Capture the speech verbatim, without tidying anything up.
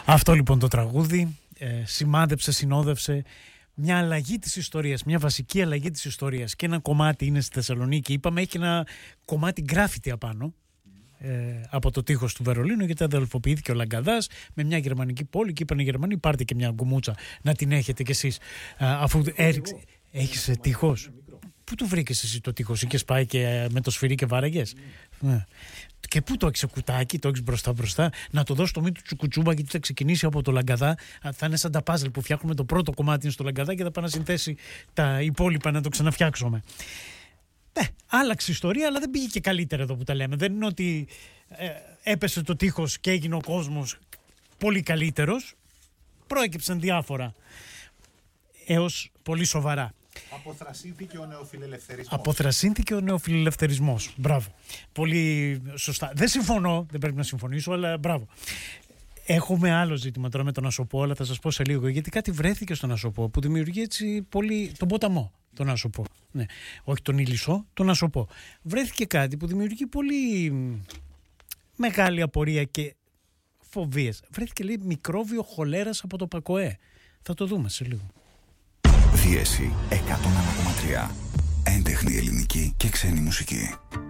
Αυτό λοιπόν το τραγούδι ε, σημάδεψε, συνόδευσε μια αλλαγή της ιστορίας, μια βασική αλλαγή της ιστορίας. Και ένα κομμάτι είναι στη Θεσσαλονίκη, είπαμε, έχει ένα κομμάτι γκράφιτι απάνω ε, από το τείχος του Βερολίνου, γιατί αδελφοποιήθηκε ο Λαγκαδάς με μια γερμανική πόλη και είπαν οι Γερμανοί, πάρτε και μια γκουμούτσα να την έχετε κι εσείς, αφού έριξε. Έχεις τείχος? Πού το βρήκες εσύ το τείχος? Είχες πάει και με το σφυρί και βάραγες? Ναι. Και πού το έχεις κουτάκι, το έχεις μπροστά μπροστά? Να το δώσω το μύτου τσουκουτσούμπα, γιατί θα ξεκινήσει από το Λαγκαδά. Θα είναι σαν τα πάζλ που φτιάχνουμε, το πρώτο κομμάτι είναι στο Λαγκαδά και θα πάει να συνθέσει τα υπόλοιπα να το ξαναφτιάξουμε. Ναι, άλλαξε η ιστορία, αλλά δεν πήγε και καλύτερα εδώ που τα λέμε. Δεν είναι ότι ε, έπεσε το τείχος και έγινε ο κόσμος πολύ καλύτερος. Προέκυψαν διάφορα έως πολύ σοβαρά. Αποθρασύνθηκε ο νεοφιλελευθερισμός. Αποθρασύνθηκε ο νεοφιλελευθερισμός. Μπράβο. Πολύ σωστά. Δεν συμφωνώ, δεν πρέπει να συμφωνήσω, αλλά μπράβο. Έχουμε άλλο ζήτημα τώρα με τον Ασοπό, αλλά θα σας πω σε λίγο. Γιατί κάτι βρέθηκε στον Ασοπό που δημιουργεί έτσι πολύ. Τον ποταμό, τον Ασοπό. Ναι. Όχι τον Ηλισσό, τον Ασοπό. Βρέθηκε κάτι που δημιουργεί πολύ μεγάλη απορία και φοβίες. Βρέθηκε, λέει, μικρόβιο χολέρας από το Πακοέ. Θα το δούμε σε λίγο. Δίεση εκατόν ένα κόμμα τρία. Έντεχνη ελληνική και ξένη μουσική.